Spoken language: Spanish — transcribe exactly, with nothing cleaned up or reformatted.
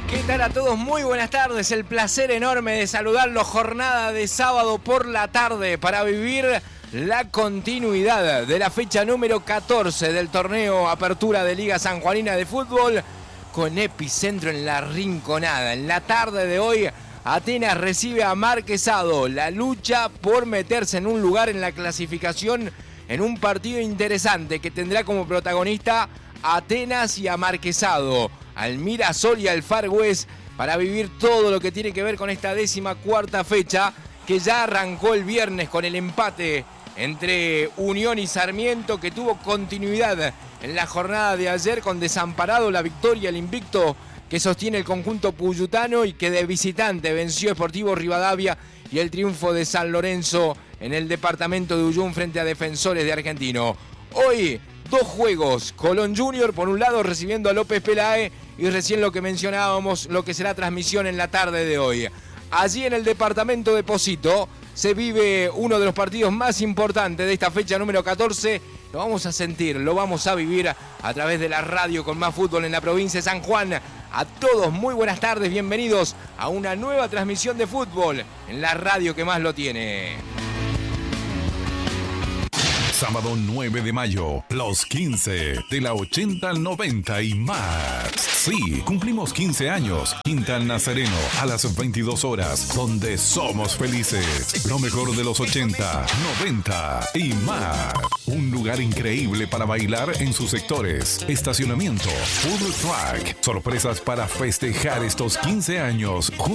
¿Qué tal a todos? Muy buenas tardes. El placer enorme de saludarlos. Jornada de sábado por la tarde para vivir la continuidad de la fecha número catorce del torneo Apertura de Liga Sanjuanina de Fútbol, con epicentro en la Rinconada. En la tarde de hoy, Atenas recibe a Marquesado. La lucha por meterse en un lugar en la clasificación en un partido interesante que tendrá como protagonista a Atenas y a Marquesado, al Mirasol y al Far West, para vivir todo lo que tiene que ver con esta décima cuarta fecha que ya arrancó el viernes con el empate entre Unión y Sarmiento, que tuvo continuidad en la jornada de ayer con Desamparado, la victoria, el invicto que sostiene el conjunto puyutano, y que de visitante venció Sportivo Rivadavia, y el triunfo de San Lorenzo en el departamento de Uyún frente a Defensores de Argentino. Hoy dos juegos, Colón Junior por un lado recibiendo a López Pelae, y recién lo que mencionábamos, lo que será transmisión en la tarde de hoy. Allí en el departamento de Pocito se vive uno de los partidos más importantes de esta fecha número catorce. Lo vamos a sentir, lo vamos a vivir a través de la radio con más fútbol en la provincia de San Juan. A todos, muy buenas tardes, bienvenidos a una nueva transmisión de fútbol en la radio que más lo tiene. Sábado nueve de mayo, los quince de la ochenta al noventa y más. Sí, cumplimos quince años. Quinta al Nazareno a las veintidós horas, donde somos felices. Lo mejor de los ochenta, noventa y más. Un lugar increíble para bailar en sus sectores. Estacionamiento, food truck, sorpresas para festejar estos quince años.